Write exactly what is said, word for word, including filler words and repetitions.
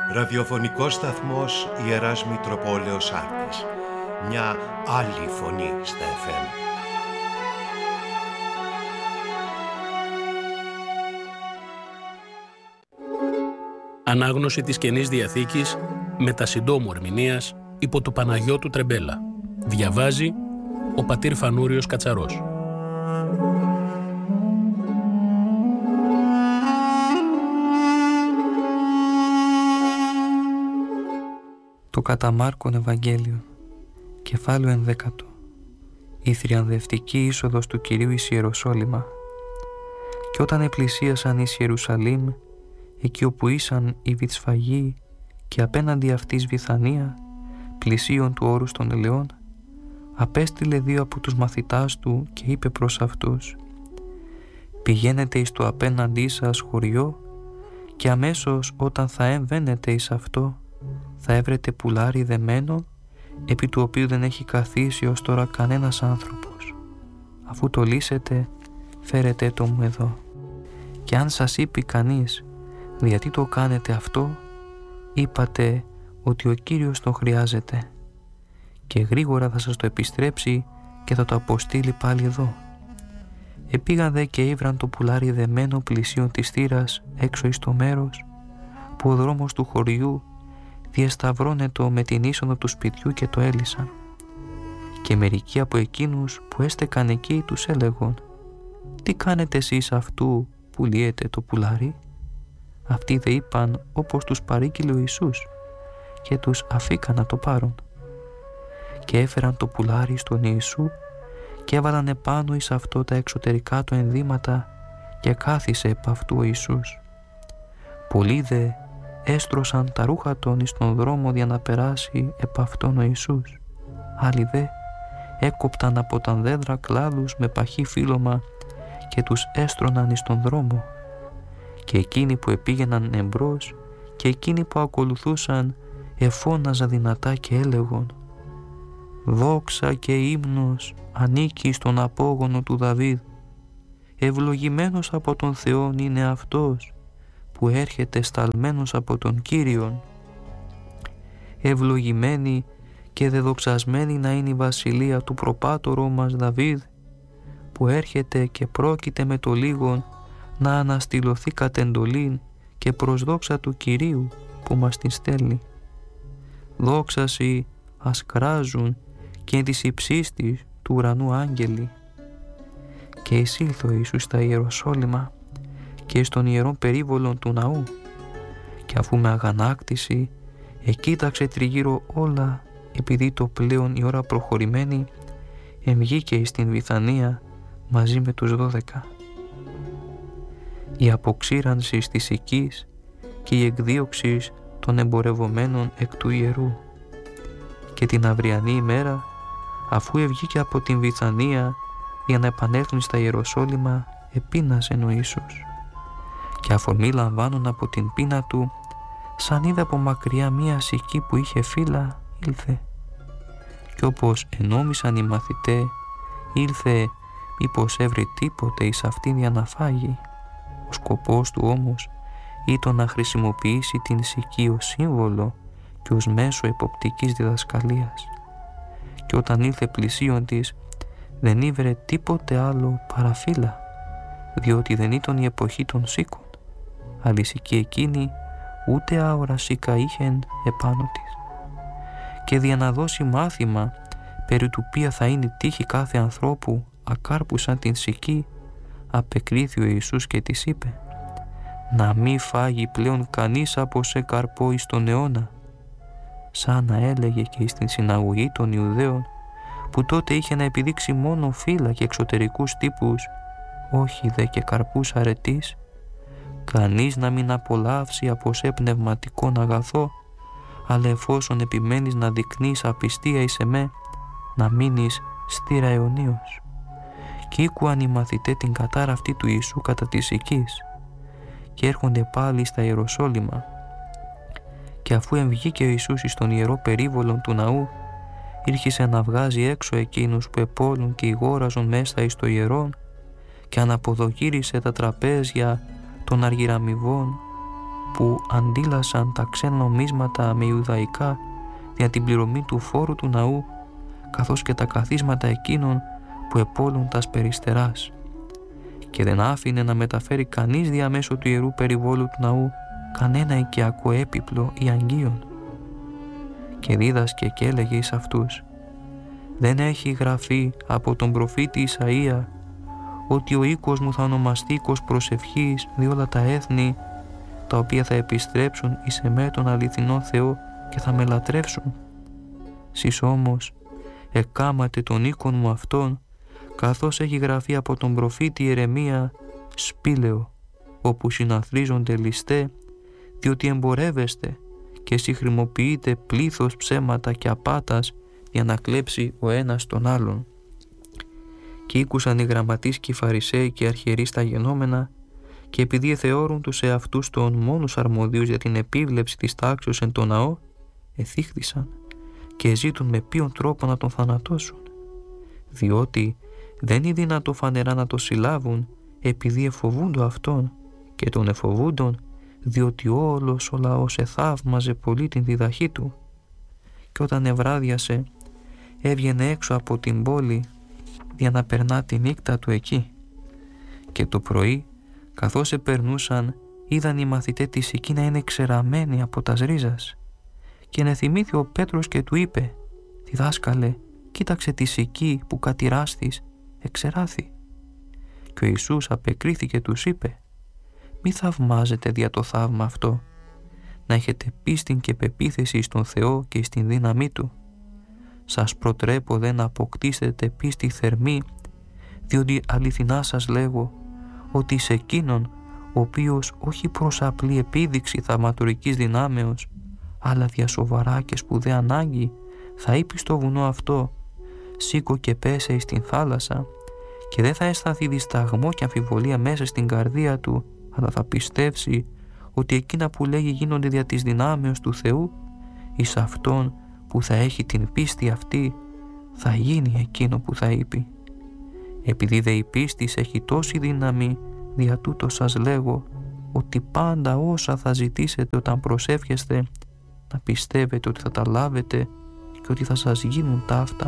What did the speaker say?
Ραδιοφωνικός σταθμός Ιεράς Μητροπόλεως Άρτης. Μια άλλη φωνή στα εφ εμ. Ανάγνωση της Καινής Διαθήκης με τα συντόμου ερμηνείας υπό του Παναγιώτου Τρεμπέλα. Διαβάζει ο πατήρ Φανούριος Κατσαρός. Το κατά Μάρκον Ευαγγέλιο, κεφάλαιο ενδέκατο. Η θριαμβευτική είσοδος του Κυρίου εις Ιεροσόλυμα. Και όταν επλησίασαν εις Ιερουσαλήμ, εκεί όπου ήσαν η Βηθσφαγή και απέναντι αυτής Βηθανία, πλησίον του όρους των ελαιών, απέστειλε δύο από τους μαθητάς του και είπε προς αυτούς: «Πηγαίνετε εις το απέναντί σας χωριό και αμέσως όταν θα εμβαίνετε εις αυτό, θα έβρετε πουλάρι δεμένο, επί του οποίου δεν έχει καθίσει ως τώρα κανένας άνθρωπος. Αφού το λύσετε, φέρετε το μου εδώ. Και αν σας είπε κανείς, γιατί το κάνετε αυτό, είπατε ότι ο Κύριος το χρειάζεται, και γρήγορα θα σας το επιστρέψει και θα το αποστείλει πάλι εδώ». Επήγαν δε και ήβραν το πουλάρι δεμένο πλησίον της θύρας έξω εις το μέρος, που ο δρόμος του χωριού διεσταυρώνετο με την είσοδο του σπιτιού, και το έλυσαν. Και μερικοί από εκείνους που έστεκαν εκεί τους έλεγον: «Τι κάνετε εσείς αυτού που λύετε το πουλάρι?» Αυτοί δε είπαν όπως τους παρήγγειλε ο Ιησούς, και τους αφήκαν να το πάρουν. Και έφεραν το πουλάρι στον Ιησού και έβαλαν επάνω εις αυτό τα εξωτερικά του ενδύματα, και κάθισε επ' αυτού ο Ιησούς. Πολλοί δε έστρωσαν τα ρούχα των εις τον δρόμο για να περάσει επ' αυτόν ο Ιησούς. Άλλοι δε έκοπταν από τα δέντρα κλάδους με παχύ φύλλωμα και τους έστρωναν εις τον δρόμο. Και εκείνοι που επήγαιναν εμπρός και εκείνοι που ακολουθούσαν εφώναζαν δυνατά και έλεγον: «Δόξα και ύμνος ανήκει στον απόγονο του Δαβίδ. Ευλογημένος από τον Θεόν είναι αυτός που έρχεται σταλμένος από τον Κύριον. Ευλογημένη και δεδοξασμένη να είναι η βασιλεία του προπάτωρου μας Δαβίδ, που έρχεται και πρόκειται με το λίγον να αναστηλωθεί κατ' εντολήν και προς δόξα του Κυρίου που μας την στέλνει. Δόξαση ας κράζουν και της υψίστης του ουρανού άγγελοι». Και εισήλθε ο Ιησούς στα Ιεροσόλυμα και στον ιερόν περίβολον του ναού, και αφού με αγανάκτηση εκοίταξε τριγύρω όλα, επειδή το πλέον η ώρα προχωρημένη, εμβγήκε εις την Βηθανία μαζί με τους δώδεκα. Η αποξήρανση της οικής και η εκδίωξη των εμπορευομένων εκ του ιερού. Και την αυριανή ημέρα, αφού ευγήκε από την Βηθανία για να επανέλθουν στα Ιεροσόλυμα, επείνασε ο Ιησούς. Και αφορμή λαμβάνουν από την πείνα του, σαν είδε από μακριά μία σική που είχε φύλλα, ήλθε. Κι όπως ενόμισαν οι μαθητέ, ήλθε μήπως έβρει τίποτε εις αυτήν για να φάγει. Ο σκοπός του όμως ήταν να χρησιμοποιήσει την σική ως σύμβολο και ως μέσο εποπτικής διδασκαλίας. Και όταν ήλθε πλησίον της, δεν ήβρε τίποτε άλλο παρά φύλλα, διότι δεν ήταν η εποχή των σίκων, αλλά η σική εκείνη ούτε άορα σίκα είχεν επάνω της. Και δια να δώσει μάθημα περί του ποια θα είναι η τύχη κάθε ανθρώπου ακάρπου σαν την σική, απεκρίθη ο Ιησούς και της είπε: «Να μη φάγει πλέον κανείς από σε καρπό εις τον αιώνα», σαν να έλεγε και στην συναγωγή των Ιουδαίων, που τότε είχε να επιδείξει μόνο φύλλα και εξωτερικούς τύπους, όχι δε και καρπούς αρετής, κανείς να μην απολαύσει από σε πνευματικόν αγαθό, αλλά εφόσον επιμένεις να δεικνύεις απιστία εις εμέ, να μείνεις στήρα αιωνίως. Και ήκουαν οι μαθητέ την κατάρα αυτή του Ιησού κατά της οικής, και έρχονται πάλι στα Ιεροσόλυμα. Και αφού εμβγήκε ο Ιησούς εις τον ιερό περίβολον του ναού, ήρχισε να βγάζει έξω εκείνους που επόλουν και ηγόραζον μέσα εις το ιερόν, και αναποδογύρισε τα τραπέζια των αργυραμιβών που αντίλασαν τα ξένα νομίσματα με ιουδαϊκά για την πληρωμή του φόρου του ναού, καθώς και τα καθίσματα εκείνων που επόλουν τας περιστεράς, και δεν άφηνε να μεταφέρει κανείς διαμέσω του ιερού περιβόλου του ναού κανένα οικιακό έπιπλο ή αγγείον. Και δίδασκε και έλεγε εις αυτούς: «Δεν έχει γραφεί από τον προφήτη Ισαΐα ότι ο οίκος μου θα ονομαστεί οίκος προσευχής δι' όλα τα έθνη, τα οποία θα επιστρέψουν εις εμέ τον αληθινό Θεό και θα με λατρεύσουν? Σεις όμως εκάματε τον οίκον μου αυτόν, καθώς έχει γραφεί από τον προφήτη Ιερεμία, σπήλαιο, όπου συναθρίζονται ληστέ, διότι εμπορεύεστε και συγχρημοποιείτε πλήθος ψέματα και απάτας για να κλέψει ο ένας τον άλλον». Και ήκουσαν οι γραμματείς και οι Φαρισαίοι και οι αρχιερείς στα γενόμενα, και επειδή εθεώρουν τους εαυτούς των μόνους αρμοδίους για την επίβλεψη της τάξεως εν το ναό, εθύχθησαν και ζήτουν με ποιον τρόπο να τον θανατώσουν, διότι δεν είναι δυνατό φανερά να το συλλάβουν, επειδή εφοβούντο αυτόν, και τον εφοβούντον διότι όλος ο λαός εθαύμαζε πολύ την διδαχή του. Και όταν ευράδιασε, έβγαινε έξω από την πόλη για να περνά τη νύχτα του εκεί. Και το πρωί, καθώς επερνούσαν, είδαν οι μαθητές της εκεί να είναι ξεραμένοι από τας ρίζας. Και ενεθυμήθη ο Πέτρος και του είπε: «Διδάσκαλε, κοίταξε τη σική που κατηράστης εξεράθη». Και ο Ιησούς απεκρίθηκε, τους είπε: «Μη θαυμάζετε δια το θαύμα αυτό, να έχετε πίστην και πεποίθηση στον Θεό και στην δύναμή Του. Σας προτρέπω δε να αποκτήσετε πίστη θερμή, διότι αληθινά σας λέγω ότι σε εκείνον ο οποίος όχι προς απλή επίδειξη θαυματουργικής δυνάμεως, αλλά δια σοβαρά και σπουδαία ανάγκη, θα είπε στο βουνό αυτό, σήκω και πέσε εις την θάλασσα, και δεν θα αισθανθεί δισταγμό και αμφιβολία μέσα στην καρδία του, αλλά θα πιστεύσει ότι εκείνα που λέγει γίνονται δια της δυνάμεως του Θεού, εις αυτόν που θα έχει την πίστη αυτή θα γίνει εκείνο που θα είπε. Επειδή δε η πίστη έχει τόση δύναμη, δια τούτο σας λέγω ότι πάντα όσα θα ζητήσετε όταν προσεύχεστε, να πιστεύετε ότι θα τα λάβετε και ότι θα σας γίνουν ταύτα.